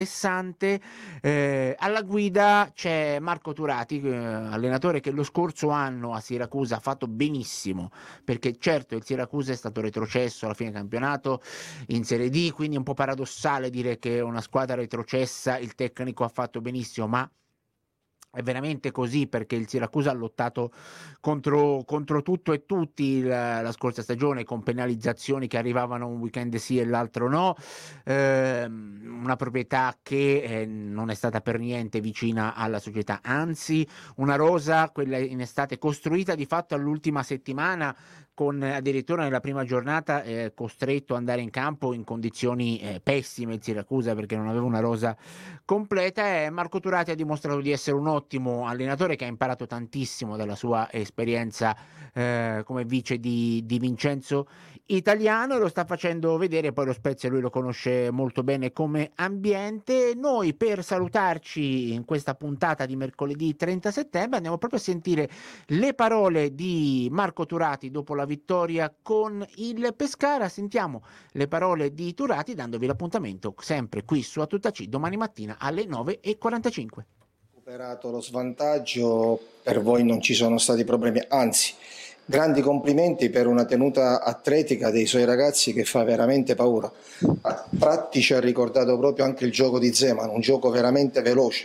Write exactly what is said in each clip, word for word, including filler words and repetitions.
interessante. Eh, alla guida c'è Marco Turati, eh, allenatore che lo scorso anno a Siracusa ha fatto benissimo, perché certo il Siracusa è stato retrocesso alla fine campionato in Serie D, quindi è un po' paradossale dire che una squadra retrocessa il tecnico ha fatto benissimo, ma è veramente così, perché il Siracusa ha lottato contro, contro tutto e tutti la, la scorsa stagione, con penalizzazioni che arrivavano un weekend sì e l'altro no. Ehm, una proprietà che eh, non è stata per niente vicina alla società, anzi una rosa, quella in estate, costruita di fatto all'ultima settimana, con eh, addirittura nella prima giornata eh, costretto ad andare in campo in condizioni eh, pessime il Siracusa, perché non aveva una rosa completa. E Marco Turati ha dimostrato di essere un ottimo allenatore, che ha imparato tantissimo dalla sua esperienza eh, come vice di, di Vincenzo Italiano, e lo sta facendo vedere. Poi lo Spezia lui lo conosce molto bene come ambiente. Noi, per salutarci in questa puntata di mercoledì trenta settembre, andiamo proprio a sentire le parole di Marco Turati dopo la vittoria con il Pescara. Sentiamo le parole di Turati, dandovi l'appuntamento sempre qui su A Tutta C domani mattina alle nove e quarantacinque. Recuperato lo svantaggio, per voi non ci sono stati problemi, anzi grandi complimenti per una tenuta atletica dei suoi ragazzi che fa veramente paura. A tratti ci ha ricordato proprio anche il gioco di Zeman, un gioco veramente veloce.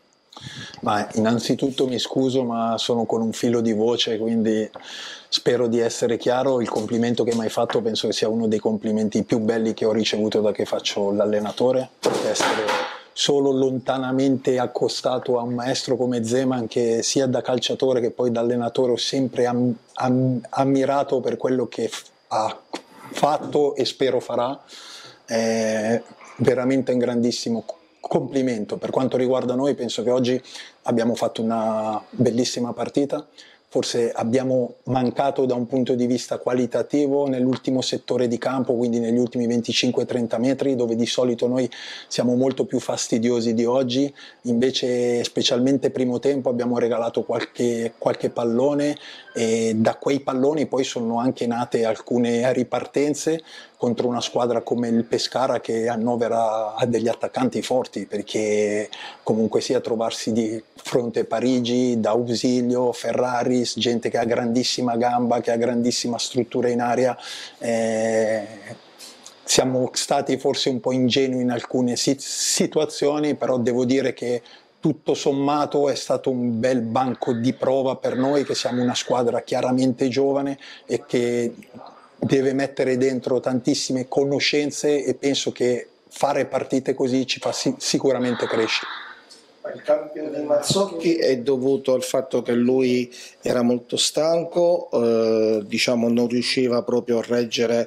Ma innanzitutto mi scuso, ma sono con un filo di voce, quindi spero di essere chiaro. Il complimento che mi hai fatto penso che sia uno dei complimenti più belli che ho ricevuto da che faccio l'allenatore, perché essere solo lontanamente accostato a un maestro come Zeman, che sia da calciatore che poi da allenatore ho sempre am- am- ammirato per quello che f- ha fatto e spero farà, è veramente un grandissimo complimento. Per quanto riguarda noi, penso che oggi abbiamo fatto una bellissima partita. Forse abbiamo mancato da un punto di vista qualitativo nell'ultimo settore di campo, quindi negli ultimi venticinque trenta metri, dove di solito noi siamo molto più fastidiosi di oggi. Invece, specialmente primo tempo, abbiamo regalato qualche, qualche pallone, e da quei palloni poi sono anche nate alcune ripartenze contro una squadra come il Pescara, che annovera degli attaccanti forti, perché comunque sia trovarsi di fronte a Parigi, D'Ausilio, Ferraris, gente che ha grandissima gamba, che ha grandissima struttura in aria. Eh, siamo stati forse un po' ingenui in alcune situazioni, però devo dire che tutto sommato è stato un bel banco di prova per noi, che siamo una squadra chiaramente giovane e che deve mettere dentro tantissime conoscenze, e penso che fare partite così ci fa sic- sicuramente crescere. Il cambio di Mazzocchi è dovuto al fatto che lui era molto stanco, eh, diciamo non riusciva proprio a reggere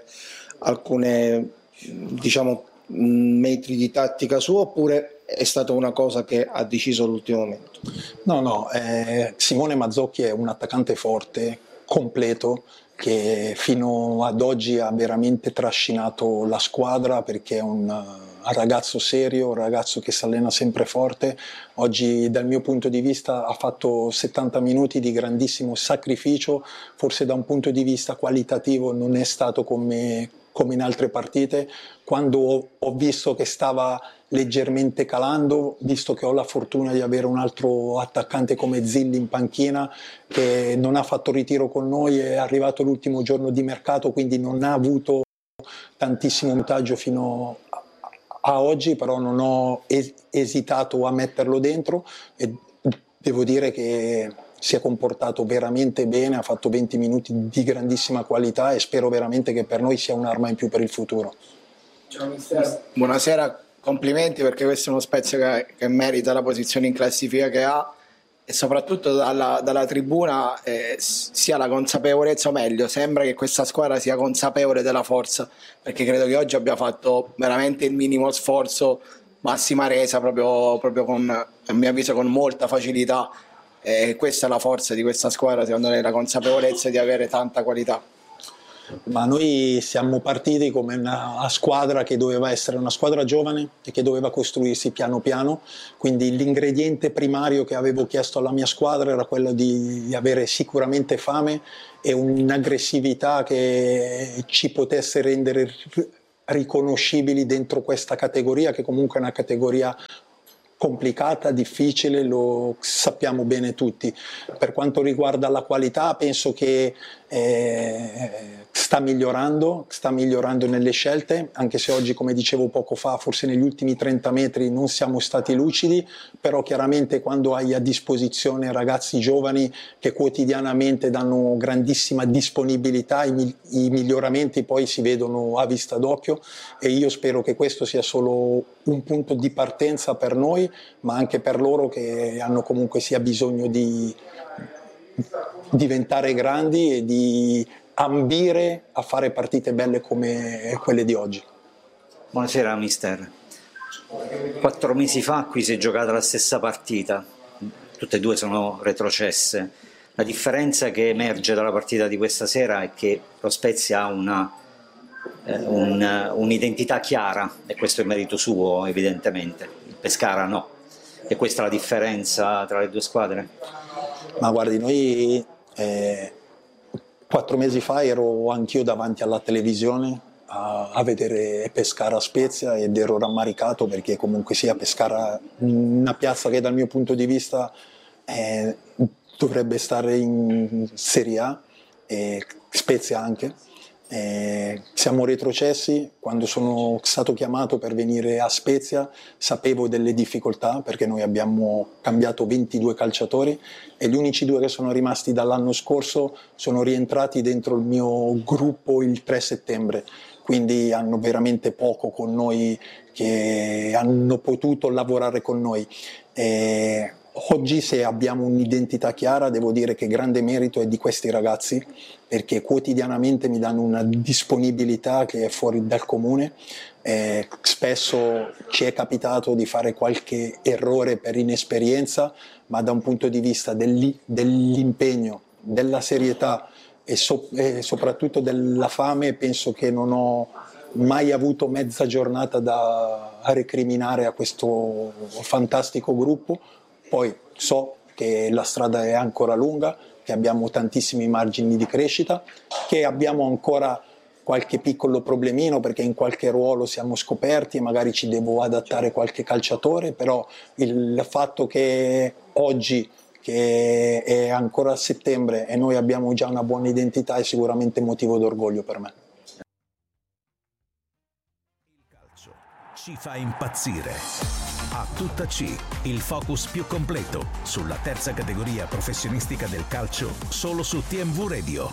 alcune diciamo metri di tattica sua, oppure è stata una cosa che ha deciso all'ultimo momento? No, no, eh, Simone Mazzocchi è un attaccante forte, completo, che fino ad oggi ha veramente trascinato la squadra, perché è un, un ragazzo serio, un ragazzo che si allena sempre forte. Oggi dal mio punto di vista ha fatto settanta minuti di grandissimo sacrificio, forse da un punto di vista qualitativo non è stato come, come in altre partite. Quando ho, ho visto che stava leggermente calando, visto che ho la fortuna di avere un altro attaccante come Zilli in panchina, che non ha fatto ritiro con noi, è arrivato l'ultimo giorno di mercato, quindi non ha avuto tantissimo minutaggio fino a, a oggi, però non ho es- esitato a metterlo dentro, e devo dire che si è comportato veramente bene, ha fatfatto venti minuti di grandissima qualità, e spero veramente che per noi sia un'arma in più per il futuro. Buonasera, complimenti, perché questo è uno Spezia che, che merita la posizione in classifica che ha, e soprattutto dalla, dalla tribuna eh, sia la consapevolezza, o meglio sembra che questa squadra sia consapevole della forza, perché credo che oggi abbia fatto veramente il minimo sforzo, massima resa, proprio, proprio con, a mio avviso, con molta facilità, e questa è la forza di questa squadra, secondo me, la consapevolezza di avere tanta qualità. Ma noi siamo partiti come una squadra che doveva essere una squadra giovane e che doveva costruirsi piano piano, quindi l'ingrediente primario che avevo chiesto alla mia squadra era quello di avere sicuramente fame e un'aggressività che ci potesse rendere riconoscibili dentro questa categoria, che comunque è una categoria complicata, difficile, lo sappiamo bene tutti. Per quanto riguarda la qualità, penso che eh, sta migliorando, sta migliorando nelle scelte, anche se oggi, come dicevo poco fa, forse negli ultimi trenta metri non siamo stati lucidi, però chiaramente quando hai a disposizione ragazzi giovani che quotidianamente danno grandissima disponibilità, i, i miglioramenti poi si vedono a vista d'occhio, e io spero che questo sia solo un punto di partenza per noi, ma anche per loro, che hanno comunque sia bisogno di diventare grandi e di ambire a fare partite belle come quelle di oggi. Buonasera mister. Quattro mesi fa qui si è giocata la stessa partita, tutte e due sono retrocesse. La differenza che emerge dalla partita di questa sera è che lo Spezia ha una, eh, un, un'identità chiara, e questo è merito suo evidentemente, il Pescara no. E questa è la differenza tra le due squadre? Ma guardi, noi eh, quattro mesi fa ero anch'io davanti alla televisione a, a vedere Pescara Spezia, ed ero rammaricato perché comunque sia Pescara, una piazza che dal mio punto di vista eh, dovrebbe stare in Serie A, e Spezia anche. Eh, siamo retrocessi. Quando sono stato chiamato per venire a Spezia sapevo delle difficoltà, perché noi abbiamo cambiato ventidue calciatori e gli unici due che sono rimasti dall'anno scorso sono rientrati dentro il mio gruppo il tre settembre, quindi hanno veramente poco con noi, che hanno potuto lavorare con noi. Eh, Oggi, se abbiamo un'identità chiara, devo dire che grande merito è di questi ragazzi, perché quotidianamente mi danno una disponibilità che è fuori dal comune. Eh, spesso ci è capitato di fare qualche errore per inesperienza, ma da un punto di vista dell'i- dell'impegno, della serietà e, so- e soprattutto della fame, penso che non ho mai avuto mezza giornata da recriminare a questo fantastico gruppo. Poi so che la strada è ancora lunga, che abbiamo tantissimi margini di crescita, che abbiamo ancora qualche piccolo problemino perché in qualche ruolo siamo scoperti e magari ci devo adattare qualche calciatore, però il fatto che oggi, che è ancora a settembre, e noi abbiamo già una buona identità, è sicuramente motivo d'orgoglio per me. Il calcio ci fa impazzire. A tutta C, il focus più completo sulla terza categoria professionistica del calcio, solo su T M V Radio.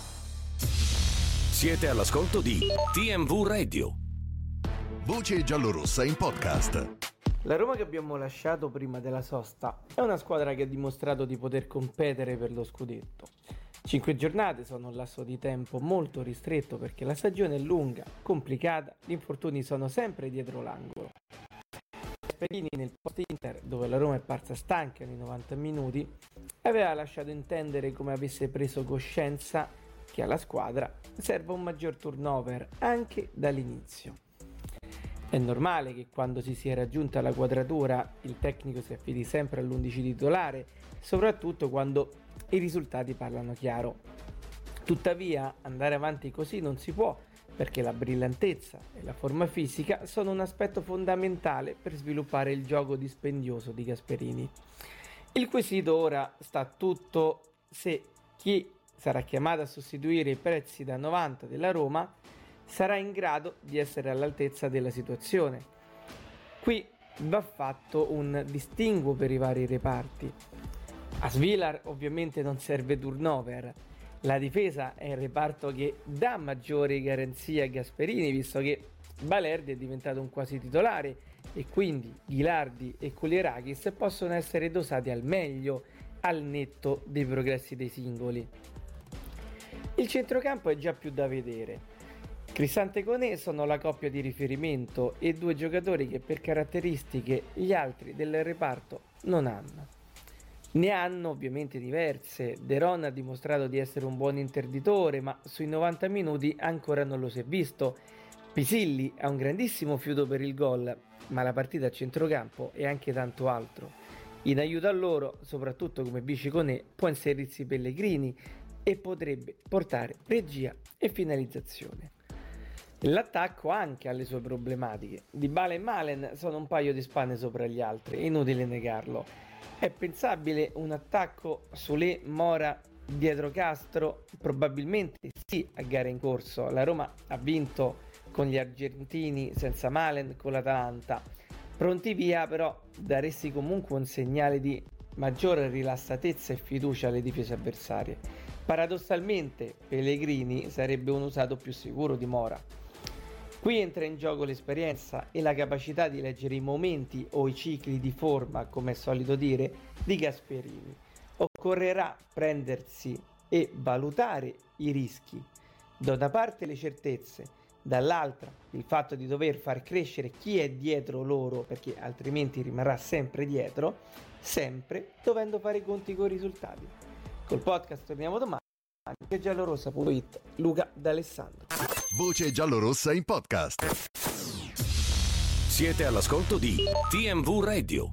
Siete all'ascolto di T M V Radio. Voce giallorossa in podcast. La Roma che abbiamo lasciato prima della sosta è una squadra che ha dimostrato di poter competere per lo scudetto. Cinque giornate sono un lasso di tempo molto ristretto, perché la stagione è lunga, complicata, gli infortuni sono sempre dietro l'angolo. Gasperini nel post-Inter, dove la Roma è parsa stanca nei novanta minuti, aveva lasciato intendere come avesse preso coscienza che alla squadra serve un maggior turnover anche dall'inizio. È normale che quando si sia raggiunta la quadratura il tecnico si affidi sempre all'undici titolare, soprattutto quando i risultati parlano chiaro. Tuttavia andare avanti così non si può, perché la brillantezza e la forma fisica sono un aspetto fondamentale per sviluppare il gioco dispendioso di Gasperini. Il quesito ora sta tutto se chi sarà chiamato a sostituire i prezzi da novanta della Roma sarà in grado di essere all'altezza della situazione. Qui va fatto un distinguo per i vari reparti. A Svilar ovviamente non serve turnover. La difesa è il reparto che dà maggiori garanzie a Gasperini, visto che Balerdi è diventato un quasi titolare e quindi Ghilardi e Kulierakis possono essere dosati al meglio al netto dei progressi dei singoli. Il centrocampo è già più da vedere. Cristante e Koné sono la coppia di riferimento e due giocatori che per caratteristiche gli altri del reparto non hanno. Ne hanno ovviamente diverse. De Ron ha dimostrato di essere un buon interditore, ma sui novanta minuti ancora non lo si è visto. Pisilli ha un grandissimo fiuto per il gol, ma la partita a centrocampo è anche tanto altro. In aiuto a loro, soprattutto come vice Koné, può inserirsi Pellegrini e potrebbe portare regia e finalizzazione. L'attacco anche ha le sue problematiche. Dybala e Malen sono un paio di spanne sopra gli altri, è inutile negarlo. È pensabile un attacco Solé, Mora dietro Castro? Probabilmente sì, a gare in corso. La Roma ha vinto con gli argentini senza Malen, con l'Atalanta. Pronti via, però daresti comunque un segnale di maggiore rilassatezza e fiducia alle difese avversarie. Paradossalmente Pellegrini sarebbe un usato più sicuro di Mora. Qui entra in gioco l'esperienza e la capacità di leggere i momenti o i cicli di forma, come è solito dire, di Gasperini. Occorrerà prendersi e valutare i rischi. Da una parte le certezze, dall'altra il fatto di dover far crescere chi è dietro loro, perché altrimenti rimarrà sempre dietro, sempre dovendo fare i conti con i risultati. Col podcast torniamo domani. Che giallorossa punto it. Luca D'Alessandro. Voce giallorossa in podcast. Siete all'ascolto di T M V Radio.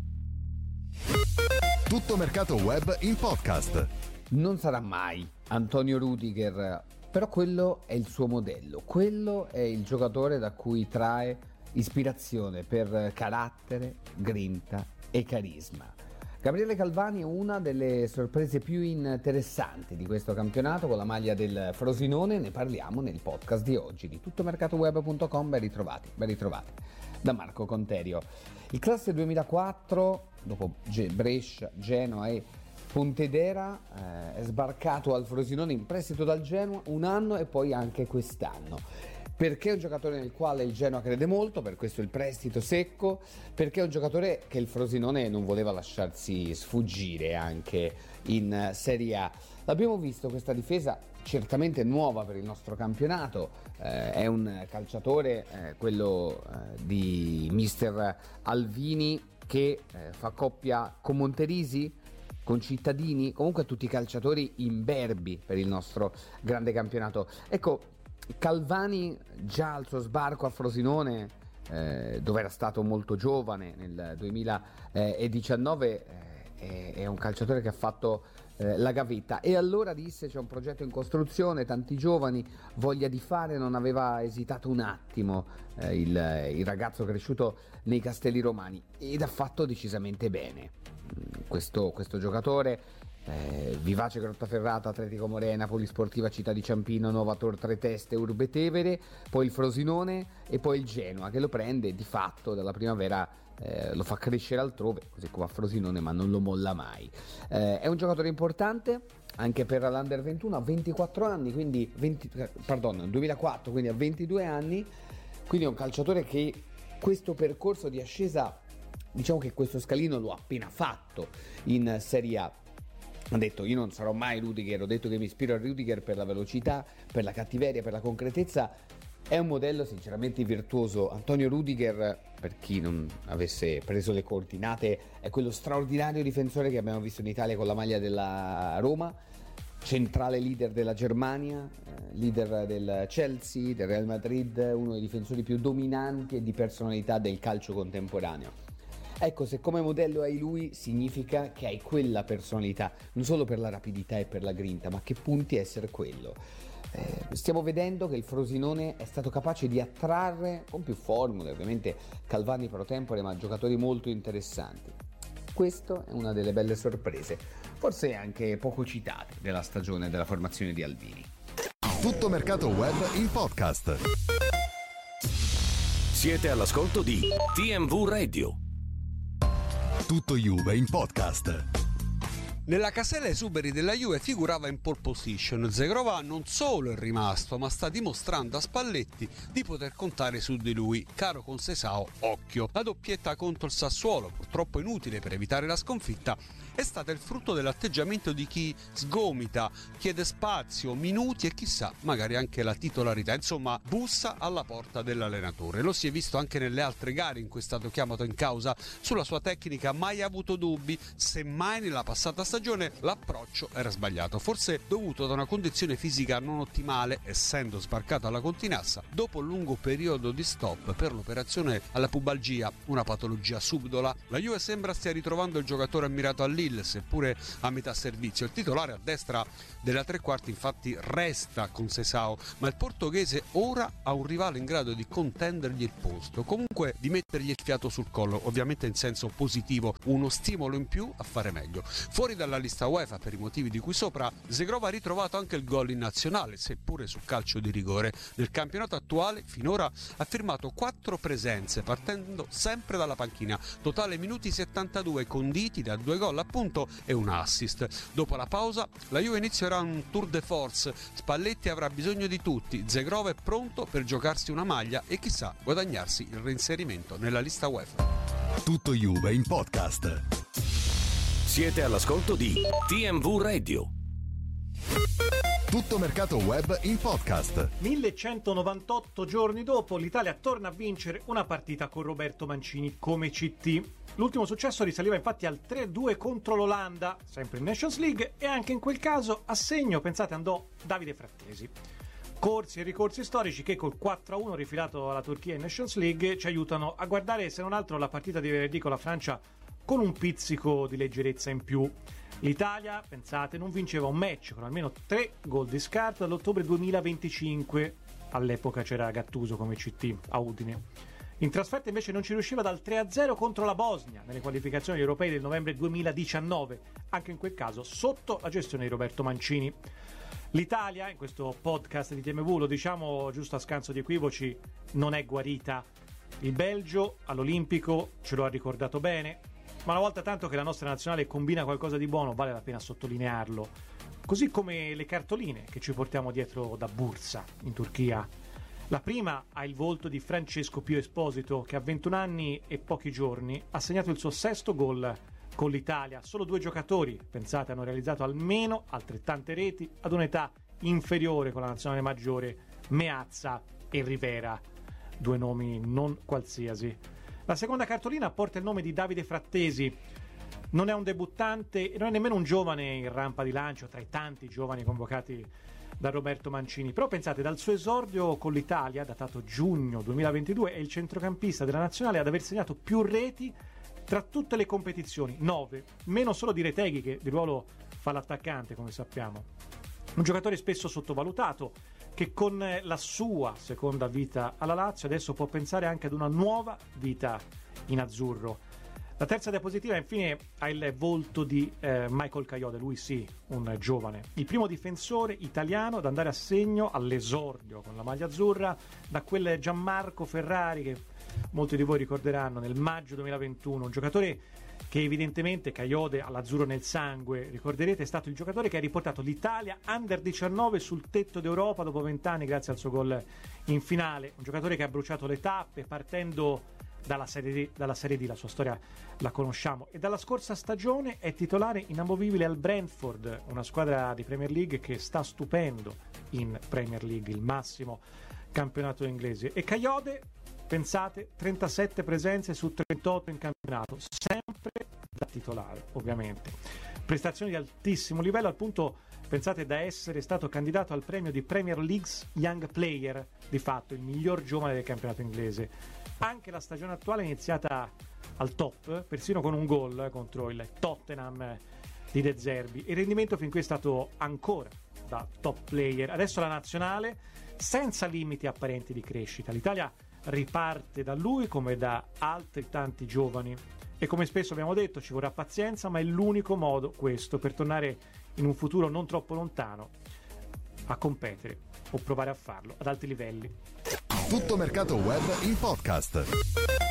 Tutto mercato web in podcast. Non sarà mai Antonio Rudiger, però quello è il suo modello, quello è il giocatore da cui trae ispirazione per carattere, grinta e carisma. Gabriele Calvani è una delle sorprese più interessanti di questo campionato con la maglia del Frosinone, ne parliamo nel podcast di oggi di tuttomercatoweb punto com. Ben ritrovati, ben ritrovati da Marco Conterio. Il classe duemilaquattro, dopo Brescia, Genoa e Pontedera, eh, è sbarcato al Frosinone in prestito dal Genoa un anno e poi anche quest'anno. Perché è un giocatore nel quale il Genoa crede molto, per questo il prestito secco, perché è un giocatore che il Frosinone non voleva lasciarsi sfuggire anche in Serie A. L'abbiamo visto, questa difesa certamente nuova per il nostro campionato, eh, è un calciatore, eh, quello eh, di mister Alvini, che eh, fa coppia con Monterisi, con Cittadini, comunque tutti i calciatori imberbi per il nostro grande campionato. Ecco, Calvani già al suo sbarco a Frosinone, eh, dove era stato molto giovane nel duemiladiciannove, eh, è, è un calciatore che ha fatto eh, la gavetta, e allora disse: c'è un progetto in costruzione, tanti giovani, voglia di fare. Non aveva esitato un attimo eh, il, il ragazzo cresciuto nei Castelli Romani, ed ha fatto decisamente bene questo, questo giocatore. Eh, vivace Grottaferrata, Atletico Morena, Polisportiva Città di Ciampino, Novator Tre Teste, Urbe Tevere, poi il Frosinone e poi il Genoa, che lo prende di fatto dalla primavera, eh, lo fa crescere altrove, così come a Frosinone, ma non lo molla mai. Eh, è un giocatore importante anche per l'Under ventuno, a ventiquattro anni, quindi venti, pardon, duemilaquattro, quindi a ventidue anni, quindi è un calciatore che questo percorso di ascesa, diciamo che questo scalino lo ha appena fatto in Serie A. Ha detto: io non sarò mai Rudiger, ho detto che mi ispiro a Rudiger per la velocità, per la cattiveria, per la concretezza. È un modello sinceramente virtuoso. Antonio Rudiger, per chi non avesse preso le coordinate, è quello straordinario difensore che abbiamo visto in Italia con la maglia della Roma, centrale leader della Germania, eh, leader del Chelsea, del Real Madrid, uno dei difensori più dominanti e di personalità del calcio contemporaneo. Ecco, se come modello hai lui, significa che hai quella personalità, non solo per la rapidità e per la grinta, ma che punti a essere quello. Eh, stiamo vedendo che il Frosinone è stato capace di attrarre, con più formule ovviamente, Calvani pro tempore, ma giocatori molto interessanti. Questa è una delle belle sorprese, forse anche poco citate, della stagione della formazione di Alvini. Tutto mercato web in podcast. Siete all'ascolto di T M V Radio. Tutto Juve in podcast. Nella casella esuberi della Juve figurava in pole position. Zegrova non solo è rimasto, ma sta dimostrando a Spalletti di poter contare su di lui. Caro Conceição, occhio. La doppietta contro il Sassuolo, purtroppo inutile per evitare la sconfitta, è stata il frutto dell'atteggiamento di chi sgomita, chiede spazio, minuti e chissà, magari anche la titolarità. Insomma, bussa alla porta dell'allenatore. Lo si è visto anche nelle altre gare in cui è stato chiamato in causa. Sulla sua tecnica mai avuto dubbi, semmai nella passata stagione l'approccio era sbagliato, forse dovuto da una condizione fisica non ottimale, essendo sbarcato alla Continassa dopo un lungo periodo di stop per l'operazione alla pubalgia, una patologia subdola. La Juve sembra stia ritrovando il giocatore ammirato a Lille, seppure a metà servizio. Il titolare a destra della tre quarti infatti resta con Seisao, ma il portoghese ora ha un rivale in grado di contendergli il posto, comunque di mettergli il fiato sul collo, ovviamente in senso positivo, uno stimolo in più a fare meglio. Fuori dalla lista UEFA per i motivi di cui sopra, Zegrova ha ritrovato anche il gol in nazionale, seppure su calcio di rigore. Nel campionato attuale finora ha firmato quattro presenze partendo sempre dalla panchina, totale minuti settantadue conditi da due gol appunto e un assist. Dopo la pausa la Juve inizierà un tour de force, Spalletti avrà bisogno di tutti, Zegrova è pronto per giocarsi una maglia e chissà guadagnarsi il reinserimento nella lista UEFA. Tutto Juve in podcast. Siete all'ascolto di T M V Radio. Tutto mercato web in podcast. millecentonovantotto giorni dopo, l'Italia torna a vincere una partita con Roberto Mancini come C T. L'ultimo successo risaliva infatti al tre due contro l'Olanda, sempre in Nations League, e anche in quel caso a segno, pensate, andò Davide Frattesi. Corsi e ricorsi storici che col quattro a uno rifilato alla Turchia in Nations League ci aiutano a guardare, se non altro, la partita di venerdì con la Francia con un pizzico di leggerezza in più. L'Italia, pensate, non vinceva un match con almeno tre gol di scarto dall'ottobre duemilaventicinque. All'epoca c'era Gattuso come C T a Udine. In trasferta invece non ci riusciva dal tre a zero contro la Bosnia nelle qualificazioni europee del novembre duemiladiciannove, anche in quel caso sotto la gestione di Roberto Mancini. L'Italia, in questo podcast di T M V, lo diciamo giusto a scanso di equivoci, non è guarita. Il Belgio all'Olimpico ce lo ha ricordato bene, ma una volta tanto che la nostra nazionale combina qualcosa di buono vale la pena sottolinearlo, così come le cartoline che ci portiamo dietro da Bursa in Turchia. La prima ha il volto di Francesco Pio Esposito, che a ventuno anni e pochi giorni ha segnato il suo sesto gol con l'Italia. Solo due giocatori, pensate, hanno realizzato almeno altrettante reti ad un'età inferiore con la nazionale maggiore, Meazza e Rivera, due nomi non qualsiasi. La seconda cartolina porta il nome di Davide Frattesi. Non è un debuttante e non è nemmeno un giovane in rampa di lancio tra i tanti giovani convocati da Roberto Mancini, però pensate, dal suo esordio con l'Italia, datato giugno duemilaventidue, è il centrocampista della nazionale ad aver segnato più reti tra tutte le competizioni, nove, meno solo di Retegui, che di ruolo fa l'attaccante, come sappiamo. Un giocatore spesso sottovalutato, che con la sua seconda vita alla Lazio adesso può pensare anche ad una nuova vita in azzurro. La terza diapositiva infine ha il volto di eh, Michael Kayode, lui sì, un giovane, il primo difensore italiano ad andare a segno all'esordio con la maglia azzurra da quel Gianmarco Ferrari che molti di voi ricorderanno nel maggio duemilaventuno, un giocatore che evidentemente Kayode all'azzurro nel sangue, ricorderete, è stato il giocatore che ha riportato l'Italia under diciannove sul tetto d'Europa dopo vent'anni grazie al suo gol in finale, un giocatore che ha bruciato le tappe partendo dalla Serie D, dalla Serie D, la sua storia la conosciamo, e dalla scorsa stagione è titolare inamovibile al Brentford, una squadra di Premier League che sta stupendo in Premier League, il massimo campionato inglese. E Kayode, pensate, trentasette presenze su trentotto in campionato, sempre da titolare ovviamente, prestazioni di altissimo livello al punto, pensate, da essere stato candidato al premio di Premier League's Young Player, di fatto il miglior giovane del campionato inglese. Anche la stagione attuale è iniziata al top, persino con un gol contro il Tottenham di De Zerbi. Il rendimento fin qui è stato ancora da top player. Adesso la nazionale senza limiti apparenti di crescita. L'Italia riparte da lui come da altri tanti giovani e, come spesso abbiamo detto, ci vorrà pazienza, ma è l'unico modo questo per tornare in un futuro non troppo lontano a competere o provare a farlo ad alti livelli. Tutto mercato web in podcast.